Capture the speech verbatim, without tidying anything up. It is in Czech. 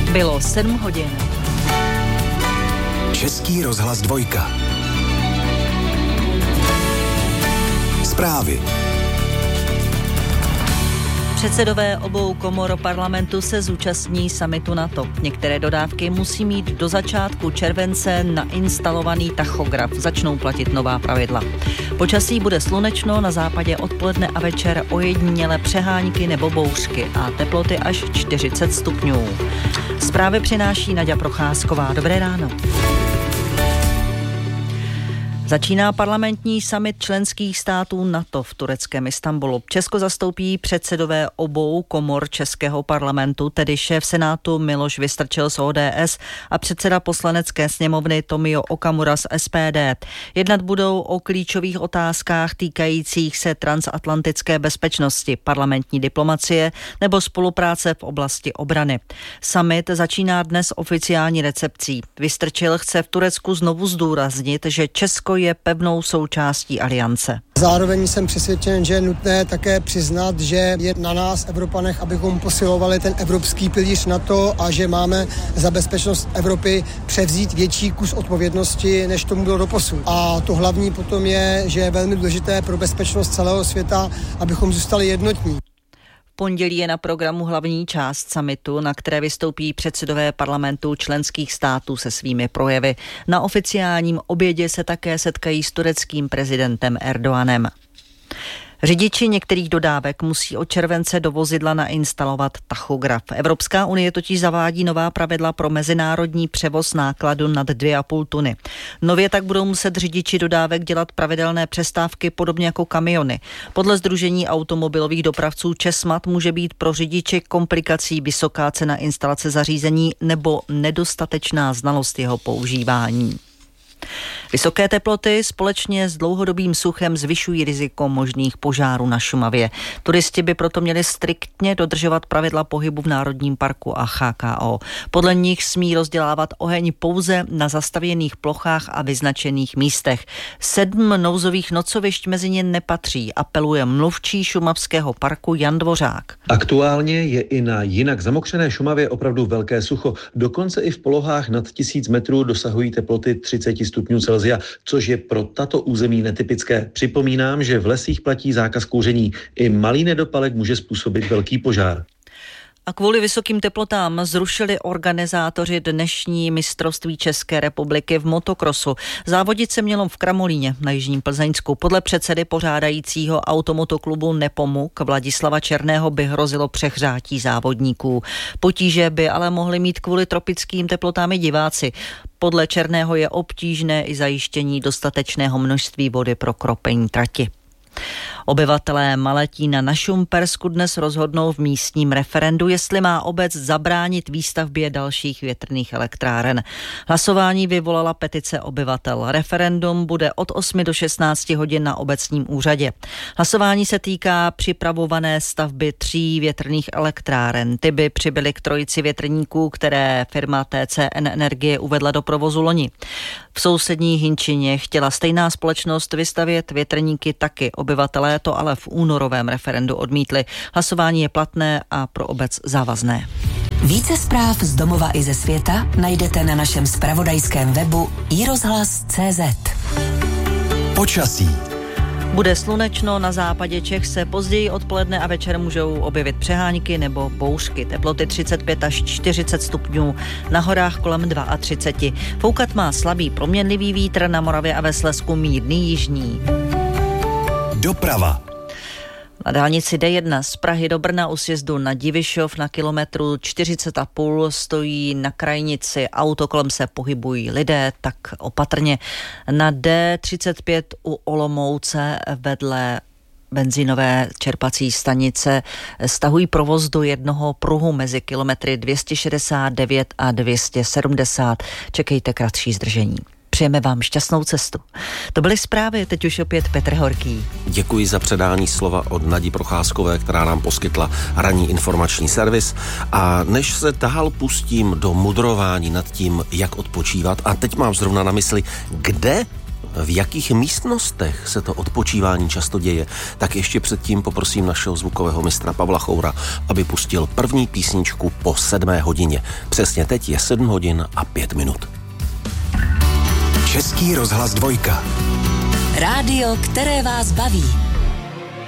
Bylo sedm hodin. Český rozhlas dvojka. Zprávy. Předsedové obou komor parlamentu se zúčastní summitu NATO. Některé dodávky musí mít do začátku července nainstalovaný tachograf. Začnou platit nová pravidla. Počasí bude slunečno, na západě odpoledne a večer ojedinělé přehánky nebo bouřky a teploty až čtyřicet stupňů. Zprávy přináší Naďa Procházková. Dobré ráno. Začíná parlamentní summit členských států NATO v tureckém Istanbulu. Česko zastoupí předsedové obou komor českého parlamentu, tedy šéf Senátu Miloš Vystrčil z O D S a předseda poslanecké sněmovny Tomio Okamura z S P D. Jednat budou o klíčových otázkách týkajících se transatlantické bezpečnosti, parlamentní diplomacie nebo spolupráce v oblasti obrany. Summit začíná dnes oficiální recepcí. Vystrčil chce v Turecku znovu zdůraznit, že Česko je pevnou součástí aliance. Zároveň jsem přesvědčen, že je nutné také přiznat, že je na nás, Evropanech, abychom posilovali ten evropský pilíř NATO a že máme za bezpečnost Evropy převzít větší kus odpovědnosti, než tomu bylo doposud. A to hlavní potom je, že je velmi důležité pro bezpečnost celého světa, abychom zůstali jednotní. V pondělí je na programu hlavní část summitu, na které vystoupí předsedové parlamentů členských států se svými projevy. Na oficiálním obědě se také setkají s tureckým prezidentem Erdoganem. Řidiči některých dodávek musí od července do vozidla nainstalovat tachograf. Evropská unie totiž zavádí nová pravidla pro mezinárodní převoz nákladu nad dvě a půl tuny. Nově tak budou muset řidiči dodávek dělat pravidelné přestávky podobně jako kamiony. Podle Sdružení automobilových dopravců Česmat může být pro řidiče komplikací vysoká cena instalace zařízení nebo nedostatečná znalost jeho používání. Vysoké teploty společně s dlouhodobým suchem zvyšují riziko možných požárů na Šumavě. Turisti by proto měli striktně dodržovat pravidla pohybu v Národním parku a H K O. Podle nich smí rozdělávat oheň pouze na zastavěných plochách a vyznačených místech. Sedm nouzových nocovišť mezi ně nepatří, apeluje mluvčí šumavského parku Jan Dvořák. Aktuálně je i na jinak zamokřené Šumavě opravdu velké sucho. Dokonce i v polohách nad tisíc metrů dosahují teploty třicet stupňů Celsia, což je pro tato území netypické. Připomínám, že v lesích platí zákaz kouření. I malý nedopalek může způsobit velký požár. A kvůli vysokým teplotám zrušili organizátoři dnešní mistrovství České republiky v motokrosu. Závodit se mělo v Kramolíně na Jižním Plzeňsku. Podle předsedy pořádajícího automotoklubu Nepomuk Vladislava Černého by hrozilo přehřátí závodníků. Potíže by ale mohly mít kvůli tropickým teplotám i diváci. Podle Černého je obtížné i zajištění dostatečného množství vody pro kropení trati. Obyvatelé Maletína na Šumpersku dnes rozhodnou v místním referendu, jestli má obec zabránit výstavbě dalších větrných elektráren. Hlasování vyvolala petice obyvatel. Referendum bude od osmi do šestnácti hodin na obecním úřadě. Hlasování se týká připravované stavby tří větrných elektráren. Ty by přibyly k trojici větrníků, které firma T C N Energie uvedla do provozu loni. V sousední Hinčině chtěla stejná společnost vystavět větrníky taky. Obyvatelé to ale v únorovém referendu odmítli. Hlasování je platné a pro obec závazné. Více zpráv z domova i ze světa najdete na našem zpravodajském webu i rozhlas tečka cé zet. Počasí. Bude slunečno, na západě Čech se později odpoledne a večer můžou objevit přehánky nebo bouřky. Teploty třicet pět až čtyřicet stupňů, na horách kolem třicet dva. Foukat má slabý proměnlivý vítr, na Moravě a ve Slezsku mírný jižní. Doprava. Na dálnici D jedna z Prahy do Brna u sjezdu na Divišov na kilometru čtyřicet a půl stojí na krajnici auto, kolem se pohybují lidé, tak opatrně. Na D třicet pět u Olomouce vedle benzínové čerpací stanice stahují provoz do jednoho pruhu mezi kilometry dvě stě šedesát devět a dvě stě sedmdesát. Čekejte kratší zdržení. Přejeme vám šťastnou cestu. To byly zprávy, teď už opět Petr Horký. Děkuji za předání slova od Nadi Procházkové, která nám poskytla ranní informační servis. A než se dál pustím do mudrování nad tím, jak odpočívat, a teď mám zrovna na mysli, kde v jakých místnostech se to odpočívání často děje, tak ještě předtím poprosím našeho zvukového mistra Pavla Choura, aby pustil první písničku po sedmé hodině. Přesně teď je sedm hodin a pět minut. Český rozhlas dvojka. Rádio, které vás baví.